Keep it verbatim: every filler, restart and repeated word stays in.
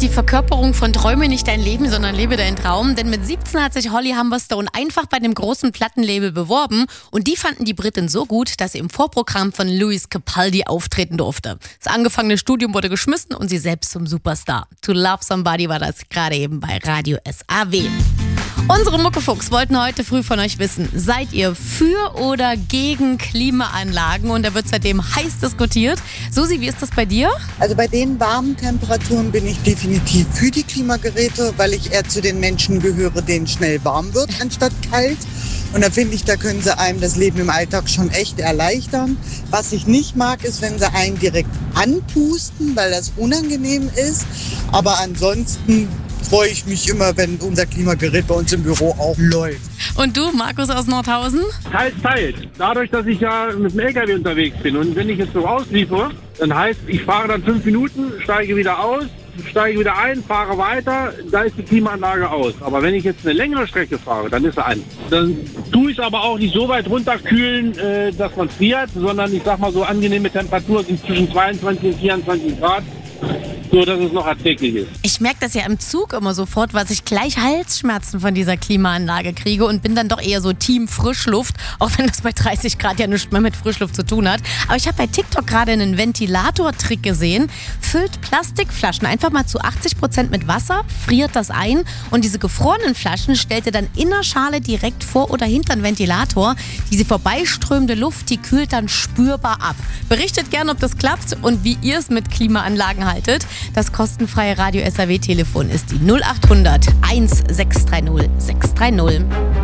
die Verkörperung von Träume nicht dein Leben, sondern lebe deinen Traum. Denn mit siebzehn hat sich Holly Humberstone einfach bei dem großen Plattenlabel beworben. Und die fanden die Britin so gut, dass sie im Vorprogramm von Lewis Capaldi auftreten durfte. Das angefangene Studium wurde geschmissen und sie selbst zum Superstar. To Love Somebody war das gerade eben bei Radio S A W. Unsere Muckefuchs wollten heute früh von euch wissen, seid ihr für oder gegen Klimaanlagen? Und da wird seitdem heiß diskutiert. Susi, wie ist das bei dir? Also bei den warmen Temperaturen bin ich definitiv für die Klimageräte, weil ich eher zu den Menschen gehöre, denen schnell warm wird, anstatt kalt. Und da finde ich, da können sie einem das Leben im Alltag schon echt erleichtern. Was ich nicht mag, ist, wenn sie einen direkt anpusten, weil das unangenehm ist. Aber ansonsten freue ich mich immer, wenn unser Klimagerät bei uns im Büro auch läuft. Und du, Markus aus Nordhausen? Teils, teils. Dadurch, dass ich ja mit dem L K W unterwegs bin und wenn ich jetzt so ausliefer, dann heißt, ich fahre dann fünf Minuten, steige wieder aus, steige wieder ein, fahre weiter, da ist die Klimaanlage aus. Aber wenn ich jetzt eine längere Strecke fahre, dann ist sie an. Dann tue ich es aber auch nicht so weit runterkühlen, äh, dass man friert, sondern ich sag mal so angenehme Temperatur sind zwischen zweiundzwanzig und vierundzwanzig Grad. So, dass es noch erträglich ist. Ich merke das ja im Zug immer sofort, weil ich gleich Halsschmerzen von dieser Klimaanlage kriege und bin dann doch eher so Team Frischluft, auch wenn das bei dreißig Grad ja nichts mehr mit Frischluft zu tun hat. Aber ich habe bei TikTok gerade einen Ventilator-Trick gesehen. Füllt Plastikflaschen einfach mal zu achtzig Prozent mit Wasser, friert das ein und diese gefrorenen Flaschen stellt ihr dann in der Schale direkt vor oder hinter den Ventilator. Diese vorbeiströmende Luft, die kühlt dann spürbar ab. Berichtet gerne, ob das klappt und wie ihr es mit Klimaanlagen haltet. Das kostenfreie Radio S A W Telefon ist die null acht hundert eins sechs drei null sechs drei null.